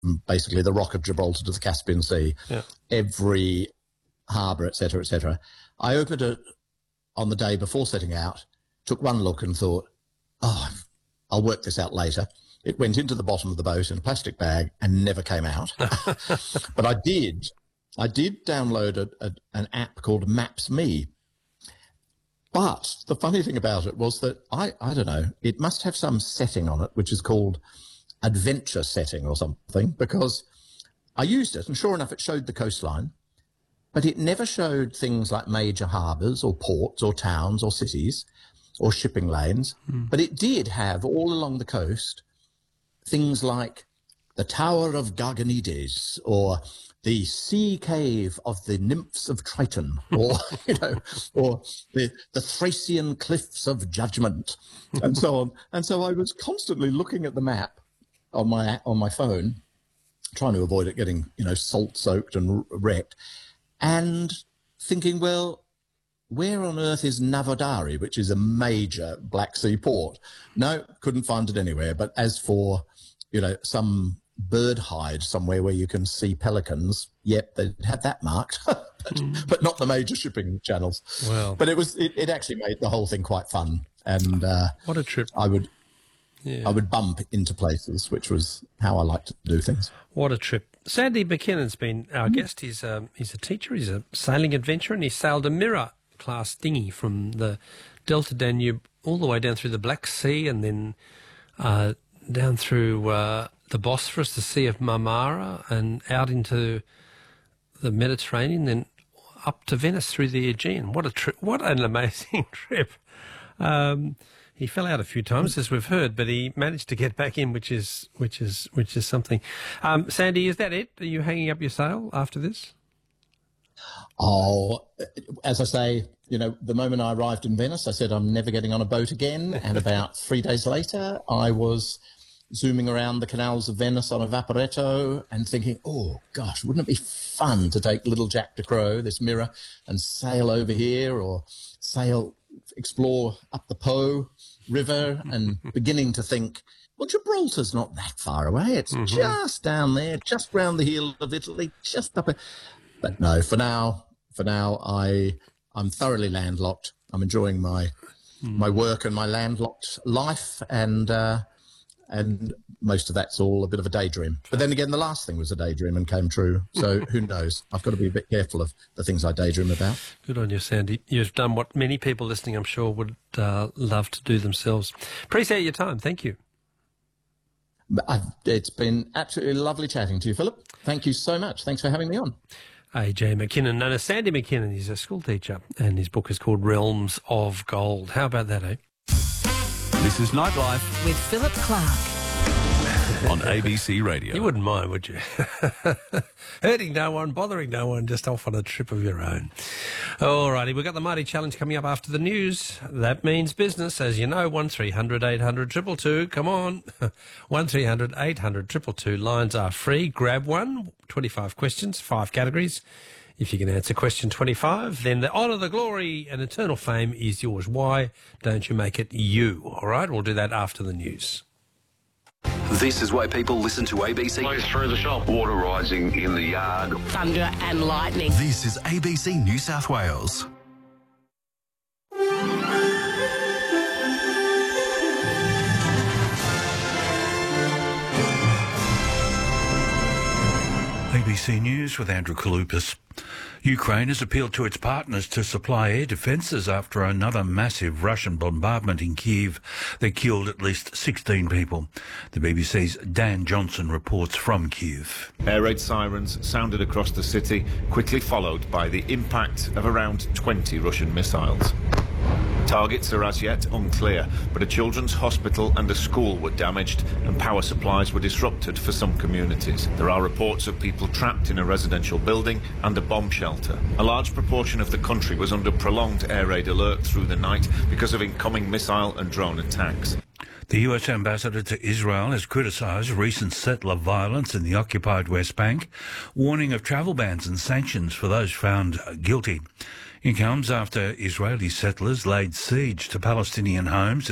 basically the Rock of Gibraltar to the Caspian Sea, every harbour, etc., etc. I opened it on the day before setting out, took one look and thought, oh, I'll work this out later. It went into the bottom of the boat in a plastic bag and never came out. But I did download an app called Maps.me. But the funny thing about it was that I don't know, it must have some setting on it, which is called adventure setting or something, because I used it and sure enough, it showed the coastline, but it never showed things like major harbours or ports or towns or cities or shipping lanes. But it did have all along the coast things like the Tower of Garganides or the sea cave of the nymphs of Triton, or, or the Thracian cliffs of Judgment, and so on. And so I was constantly looking at the map on my phone, trying to avoid it getting, salt soaked and wrecked, and thinking, well, where on earth is Navodari, which is a major Black Sea port? No, couldn't find it anywhere. But as for, some bird hide somewhere where you can see pelicans, yep, they had that marked, but not the major shipping channels. Well, but it actually made the whole thing quite fun. And what a trip! I would bump into places, which was how I like to do things. What a trip! Sandy McKinnon's been our guest. He's a teacher. He's a sailing adventurer, and he sailed a Mirror class dinghy from the Delta Danube all the way down through the Black Sea, and then down through the Bosphorus, the Sea of Marmara, and out into the Mediterranean, then up to Venice through the Aegean. What a trip! What an amazing trip! He fell out a few times, as we've heard, but he managed to get back in, which is something. Sandy, is that it? Are you hanging up your sail after this? Oh, as I say, the moment I arrived in Venice, I said I'm never getting on a boat again. And about 3 days later, I was zooming around the canals of Venice on a Vaporetto and thinking, oh, gosh, wouldn't it be fun to take little Jack de Crow, this Mirror, and sail over here or explore up the Po River, and beginning to think, well, Gibraltar's not that far away. It's just down there, just round the heel of Italy, just up. But no, for now, I'm thoroughly landlocked. I'm enjoying my work and my landlocked life, and most of that's all a bit of a daydream. But then again, the last thing was a daydream and came true. So who knows? I've got to be a bit careful of the things I daydream about. Good on you, Sandy. You've done what many people listening, I'm sure, would love to do themselves. Appreciate your time. Thank you. It's been absolutely lovely chatting to you, Philip. Thank you so much. Thanks for having me on. A.J. McKinnon, known as Sandy McKinnon. He's a school teacher, and his book is called Realms of Gold. How about that, eh? This is Nightlife with Philip Clark on ABC Radio. You wouldn't mind, would you? Hurting no one, bothering no one, just off on a trip of your own. All righty, we've got the Mighty Challenge coming up after the news. That means business, as you know. 1300 800 222. Come on. 1300 800 222. Lines are free. Grab one. 25 questions, 5 categories. If you can answer question 25, then the honour, the glory and eternal fame is yours. Why don't you make it you? All right, we'll do that after the news. This is why people listen to ABC. Plays through the shop. Water rising in the yard. Thunder and lightning. This is ABC New South Wales. ABC News with Andrew Kalupas. Ukraine has appealed to its partners to supply air defences after another massive Russian bombardment in Kyiv that killed at least 16 people. The BBC's Dan Johnson reports from Kyiv. Air raid sirens sounded across the city, quickly followed by the impact of around 20 Russian missiles. Targets are as yet unclear, but a children's hospital and a school were damaged and power supplies were disrupted for some communities. There are reports of people trapped in a residential building and a bomb shelter. A large proportion of the country was under prolonged air raid alert through the night because of incoming missile and drone attacks. The US ambassador to Israel has criticised recent settler violence in the occupied West Bank, warning of travel bans and sanctions for those found guilty. It comes after Israeli settlers laid siege to Palestinian homes